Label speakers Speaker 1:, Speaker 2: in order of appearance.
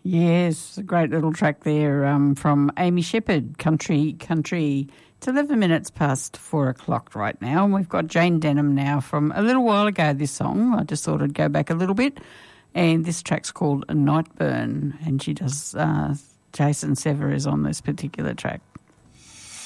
Speaker 1: Yes, a great little track there from Amy Shepherd, Country. It's 11 minutes past 4 o'clock right now, and we've got Jane Denham now from a little while ago, this song. I just thought I'd go back a little bit. And this track's called Nightburn, and she does, Jason Sever is on this particular track.